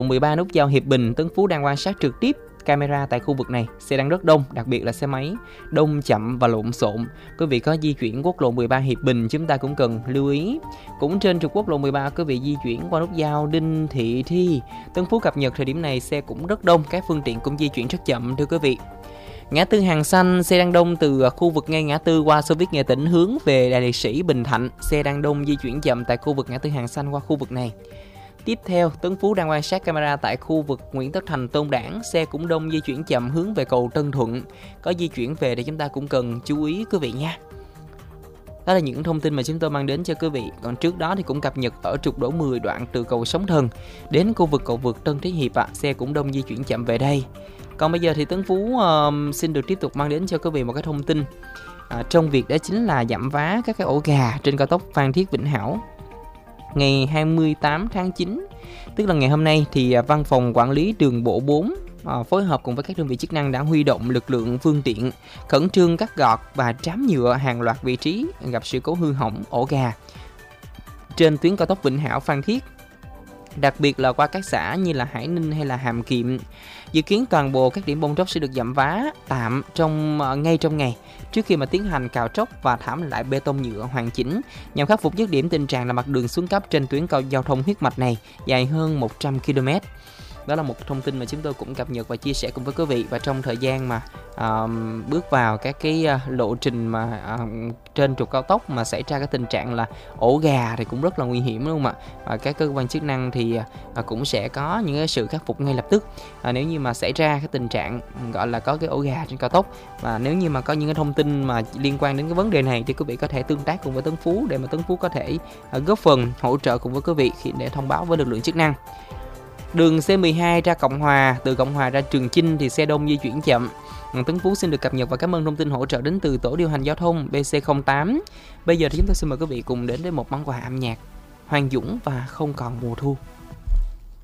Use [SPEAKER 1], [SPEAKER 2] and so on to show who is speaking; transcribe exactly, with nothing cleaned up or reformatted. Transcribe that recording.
[SPEAKER 1] mười ba nút giao Hiệp Bình, Tân Phú đang quan sát trực tiếp camera tại khu vực này. Xe đang rất đông, đặc biệt là xe máy đông chậm và lộn xộn. Quý vị có di chuyển quốc lộ mười ba Hiệp Bình chúng ta cũng cần lưu ý. Cũng trên trục quốc lộ mười ba, quý vị di chuyển qua nút giao Đinh Thị Thi, Tân Phú cập nhật thời điểm này xe cũng rất đông, các phương tiện cũng di chuyển rất chậm thưa quý vị. Ngã tư Hàng Xanh, xe đang đông từ khu vực ngay ngã tư qua Xô Viết Nghệ Tĩnh hướng về Đại Liệt Sĩ Bình Thạnh. Xe đang đông di chuyển chậm tại khu vực ngã tư Hàng Xanh qua khu vực này. Tiếp theo, Tân Phú đang quan sát camera tại khu vực Nguyễn Tất Thành Tôn Đản. Xe cũng đông di chuyển chậm hướng về cầu Tân Thuận. Có di chuyển về để chúng ta cũng cần chú ý quý vị nha. Đó là những thông tin mà chúng tôi mang đến cho quý vị. Còn trước đó thì cũng cập nhật ở trục Đỗ mười đoạn từ cầu Sóng Thần đến khu vực cầu vượt Tân Thế Hiệp ạ. À. Xe cũng đông di chuyển chậm về đây. Còn bây giờ thì Tân Phú uh, xin được tiếp tục mang đến cho quý vị một cái thông tin uh, trong việc đó chính là giảm vá các cái ổ gà trên cao tốc Phan Thiết Vĩnh Hảo. Ngày hai mươi tám tháng chín, tức là ngày hôm nay, thì uh, Văn phòng Quản lý Đường bộ bốn uh, phối hợp cùng với các đơn vị chức năng đã huy động lực lượng phương tiện khẩn trương cắt gọt và trám nhựa hàng loạt vị trí gặp sự cố hư hỏng ổ gà trên tuyến cao tốc Vĩnh Hảo Phan Thiết, đặc biệt là qua các xã như là Hải Ninh hay là Hàm Kiệm. Dự kiến toàn bộ các điểm bong tróc sẽ được giảm vá tạm trong uh, ngay trong ngày trước khi mà tiến hành cào tróc và thảm lại bê tông nhựa hoàn chỉnh nhằm khắc phục dứt điểm tình trạng là mặt đường xuống cấp trên tuyến cao giao thông huyết mạch này dài hơn một trăm ki lô mét. Đó là một thông tin mà chúng tôi cũng cập nhật và chia sẻ cùng với quý vị. Và trong thời gian mà uh, bước vào các cái uh, lộ trình mà uh, trên trục cao tốc mà xảy ra cái tình trạng là ổ gà thì cũng rất là nguy hiểm đúng không ạ? Và các cơ quan chức năng thì uh, cũng sẽ có những cái sự khắc phục ngay lập tức uh, nếu như mà xảy ra cái tình trạng gọi là có cái ổ gà trên cao tốc. Và nếu như mà có những cái thông tin mà liên quan đến cái vấn đề này thì quý vị có thể tương tác cùng với Tân Phú để mà Tân Phú có thể uh, góp phần hỗ trợ cùng với quý vị khi để thông báo với lực lượng chức năng. Đường xê mười hai ra Cộng Hòa, từ Cộng Hòa ra Trường Chinh thì xe đông di chuyển chậm. Tân Phú xin được cập nhật và cảm ơn thông tin hỗ trợ đến từ tổ điều hành giao thông bê xê không tám. Bây giờ thì chúng ta xin mời quý vị cùng đến với một món quà âm nhạc Hoàng Dũng và Không Còn Mùa Thu.